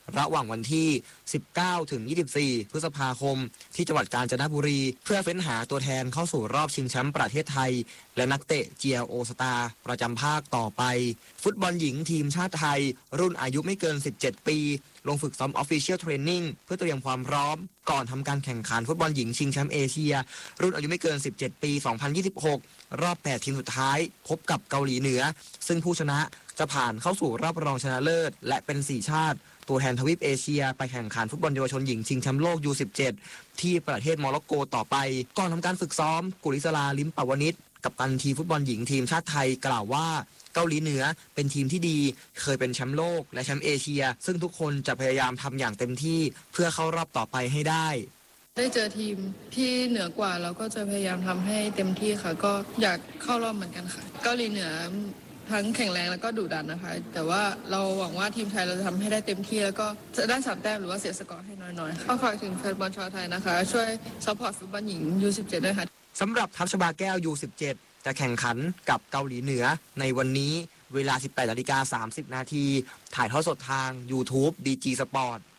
ระหว่างวันที่ สิบเก้าถึงยี่สิบสี่ พฤษภาคมที่จังหวัดกาญจนบุรีเพื่อเฟ้นหาตัวแทนเข้าสู่รอบชิงแชมป์ประเทศไทยและนักเตะ จี แอล โอ Star ประจำภาคต่อไปฟุตบอลหญิงทีมชาติไทยรุ่นอายุไม่เกินสิบเจ็ดปีลงฝึกซ้อม Official Training เพื่อเตรียมความพร้อมก่อนทำการแข่งขันฟุตบอลหญิงชิงแชมป์เอเชียรุ่นอายุไม่เกินสิบเจ็ดปี สองพันยี่สิบหก รอบแปดทีมสุดท้ายพบกับเกาหลีเหนือซึ่งผู้ชนะจะผ่านเข้าสู่รอบรองชนะเลิศและเป็นสี่ชาติตัวแทนทวีปเอเชียไปแข่งขันฟุตบอลเยาวชนหญิงชิงแชมป์โลก ยู สิบเจ็ด ที่ประเทศโมร็อกโกต่อไปก่อนทำการฝึกซ้อมกุลิศราลิมปวนิชกัปตันทีมฟุตบอลหญิงทีมชาติไทยกล่าวว่าเกาหลีเหนือเป็นทีมที่ดีเคยเป็นแชมป์โลกและแชมป์เอเชียซึ่งทุกคนจะพยายามทำอย่างเต็มที่เพื่อเข้ารอบต่อไปให้ได้ได้เจอทีมที่เหนือกว่าเราก็จะพยายามทำให้เต็มที่ค่ะก็อยากเข้ารอบเหมือนกันค่ะเกาหลีเหนือทั้งแข็งแรงแล้วก็ดุดันนะคะแต่ว่าเราหวังว่าทีมไทยเราจะทำให้ได้เต็มที่แล้วก็จะได้สามแต้มหรือว่าเสียสกอร์ให้น้อยๆก็ฝากถึงแฟนบอลชาวไทยนะคะช่วยซัพพอร์ตฟุตบอลหญิง ยู สิบเจ็ด ด้วยค่ะสำหรับทัพชบาแก้ว ยู สิบเจ็ด จะแข่งขันกับเกาหลีเหนือในวันนี้เวลา สิบแปดนาฬิกาสามสิบนาทีถ่ายทอดสดทาง YouTube ดี จี Sport